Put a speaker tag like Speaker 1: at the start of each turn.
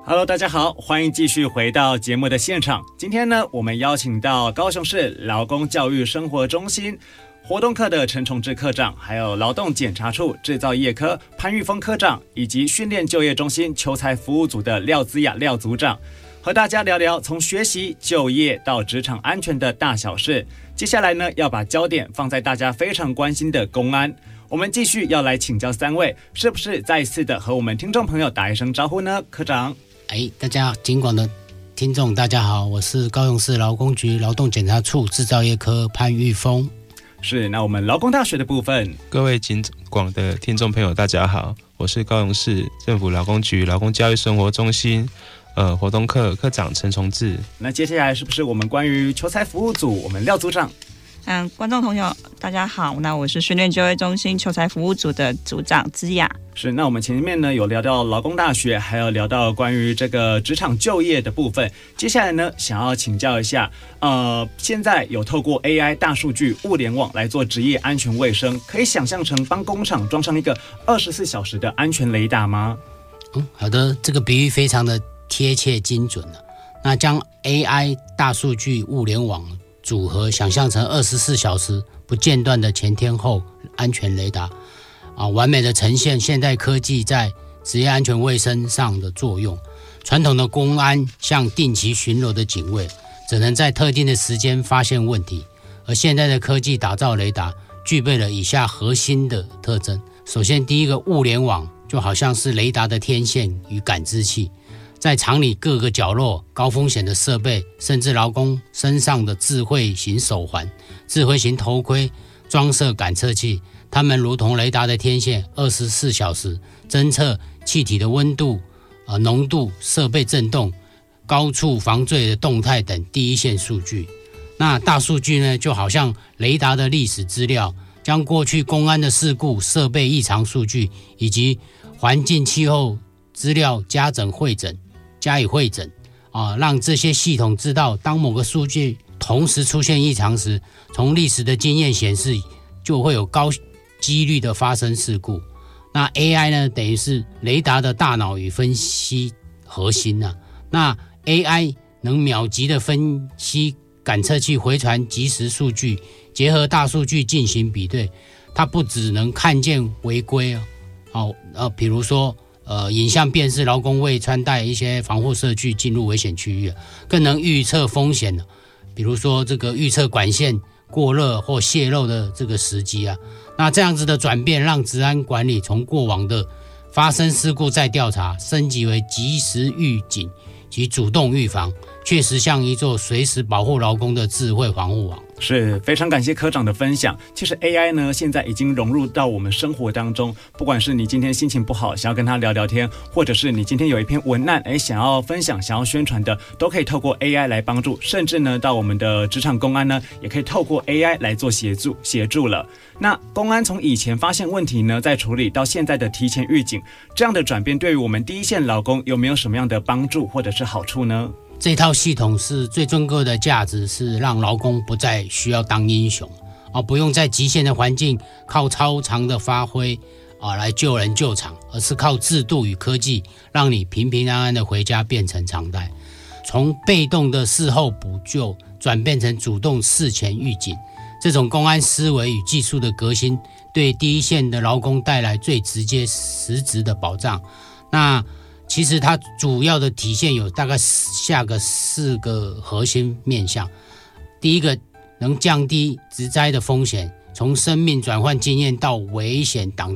Speaker 1: Hello， 大家好，欢迎继续回到节目的现场。今天呢，我们邀请到高雄市劳工教育生活中心活动科的陈崇志科长，还有劳动检查处制造业科潘玉峰科长，以及训练就业中心求才服务组的廖姿雅廖组长，和大家聊聊从学习、就业到职场安全的大小事。接下来呢，要把焦点放在大家非常关心的公安。我们继续要来请教三位，是不是再一次的和我们听众朋友打一声招呼呢？科长，
Speaker 2: 大家警广的听众大家好，我是高雄市劳工局劳动检查处制造业科潘玉峰。
Speaker 1: 是，那我们劳工大学的部分，
Speaker 3: 各位警广的听众朋友大家好，我是高雄市政府劳工局劳工教育生活中心活动科科长陈崇志。
Speaker 1: 那接下来是不是我们关于求才服务组，我们廖组长？
Speaker 4: 观众朋友大家好，那我是训练就业中心求才服务组的组长姿雅。
Speaker 1: 是，那我们前面呢有聊到劳工大学，还有聊到关于这个职场就业的部分。接下来呢，想要请教一下，现在有透过 AI 大数据物联网来做职业安全卫生，可以想象成帮工厂装上一个24小时的安全雷达吗？
Speaker 2: 好的，这个比喻非常的贴切精准了。那将 AI 大数据物联网组合想象成24小时不间断的前天后安全雷达，完美的呈现现代科技在职业安全卫生上的作用。传统的公安像定期巡逻的警卫，只能在特定的时间发现问题，而现在的科技打造雷达具备了以下核心的特征。首先，第一个，物联网就好像是雷达的天线与感知器，在厂里各个角落、高风险的设备，甚至劳工身上的智慧型手环、智慧型头盔装设感测器，它们如同雷达的天线，24小时侦测气体的温度、浓度、设备震动、高处防坠的动态等第一线数据。那大数据呢，就好像雷达的历史资料，将过去公安的事故、设备异常数据以及环境气候资料加以汇整，让这些系统知道，当某个数据同时出现异常时，从历史的经验显示，就会有高几率的发生事故。那 AI 呢，等于是雷达的大脑与分析核心啊。那 AI 能秒级的分析感测器回传即时数据，结合大数据进行比对，它不只能看见违规比如说影像辨识劳工未穿戴一些防护设具进入危险区域，更能预测风险，比如说这个预测管线过热或泄漏的这个时机啊。那这样子的转变，让职安管理从过往的发生事故再调查，升级为及时预警及主动预防，确实像一座随时保护劳工的智慧防护网。
Speaker 1: 是，非常感谢科长的分享。其实 AI 呢，现在已经融入到我们生活当中，不管是你今天心情不好，想要跟他聊聊天，或者是你今天有一篇文案，想要分享、想要宣传的，都可以透过 AI 来帮助。甚至呢，到我们的职场公安呢，也可以透过 AI 来做协助了。那公安从以前发现问题呢，在处理到现在的提前预警，这样的转变对于我们第一线劳工有没有什么样的帮助或者是好处呢？
Speaker 2: 这套系统是最尊贵的价值，是让劳工不再需要当英雄，不用在极限的环境靠超常的发挥来救人救场，而是靠制度与科技让你平平安安的回家变成常态。从被动的事后补救转变成主动事前预警，这种公安思维与技术的革新，对第一线的劳工带来最直接实质的保障。那其实它主要的体现有大概下个4个核心面向。第一个，能降低职灾的风险，从生命转换经验到危险挡